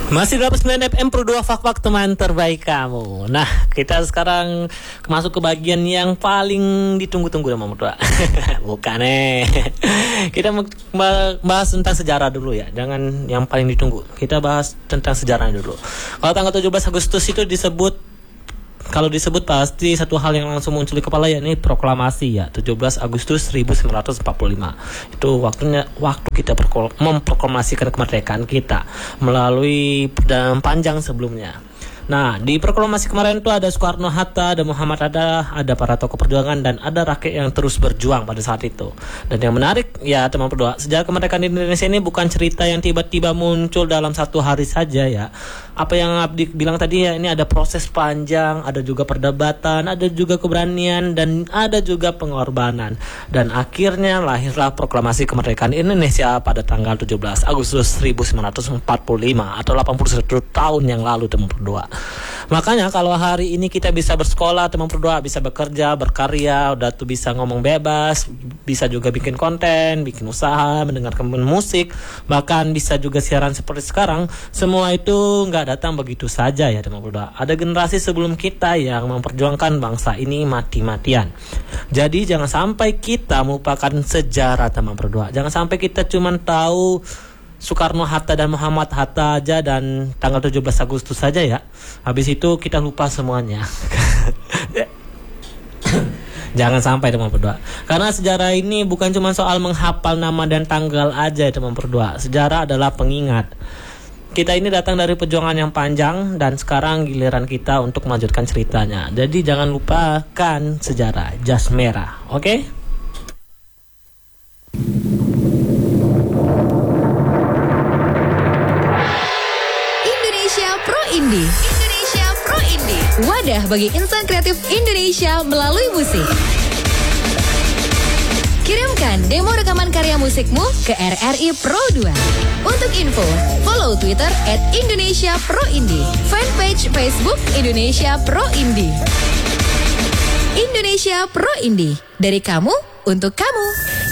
Masih 89 FM Pro 2 Fak-Fak teman terbaik kamu. Nah, kita sekarang masuk ke bagian yang paling ditunggu-tunggu sama Merdua. Bukan Kita bahas tentang sejarah dulu ya. Jangan yang paling ditunggu. Kita bahas tentang sejarahnya dulu. Kalau tanggal 17 Agustus itu kalau disebut pasti satu hal yang langsung muncul di kepala, yakni proklamasi ya, 17 Agustus 1945. Itu waktu kita memproklamasikan kemerdekaan kita melalui perjalanan panjang sebelumnya. Nah, di proklamasi kemarin itu ada Soekarno, Hatta, ada Muhammad, ada para tokoh perjuangan, dan ada rakyat yang terus berjuang pada saat itu. Dan yang menarik ya teman berdua, sejarah kemerdekaan Indonesia ini bukan cerita yang tiba-tiba muncul dalam satu hari saja ya. Apa yang Abdi bilang tadi ya, ini ada proses panjang, ada juga perdebatan, ada juga keberanian, dan ada juga pengorbanan. Dan akhirnya lahirlah proklamasi kemerdekaan Indonesia pada tanggal 17 Agustus 1945 atau 81 tahun yang lalu teman berdua. Makanya kalau hari ini kita bisa bersekolah, teman berdua bisa bekerja, berkarya, udah tuh bisa ngomong bebas, bisa juga bikin konten, bikin usaha, mendengarkan musik, bahkan bisa juga siaran seperti sekarang. Semua itu nggak datang begitu saja ya teman berdua. Ada generasi sebelum kita yang memperjuangkan bangsa ini mati-matian. Jadi jangan sampai kita melupakan sejarah teman berdua. Jangan sampai kita cuma tahu Soekarno, Hatta, dan Muhammad Hatta aja dan tanggal 17 Agustus saja ya. Habis itu kita lupa semuanya. Jangan sampai teman berdua. Karena sejarah ini bukan cuma soal menghafal nama dan tanggal aja teman berdua. Sejarah adalah pengingat. Kita ini datang dari perjuangan yang panjang dan sekarang giliran kita untuk melanjutkan ceritanya. Jadi jangan lupakan sejarah. Jas merah, oke? Indonesia Pro Indie, wadah bagi insan kreatif Indonesia melalui musik. Kirimkan demo rekaman karya musikmu ke RRI Pro 2. Untuk info, follow Twitter @IndonesiaProIndie, fanpage Facebook Indonesia Pro Indie. Indonesia Pro Indie, dari kamu untuk kamu.